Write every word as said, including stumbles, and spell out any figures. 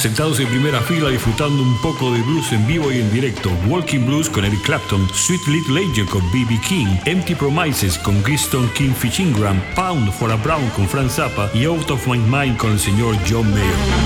sentados en primera fila disfrutando un poco de blues en vivo y en directo. Walking Blues con Eric Clapton, Sweet Little Angel con B B King, Empty Promises con Kristen King Fish Ingram, Pound for a Brown con Frank Zappa y Out of My Mind con el señor John Mayer.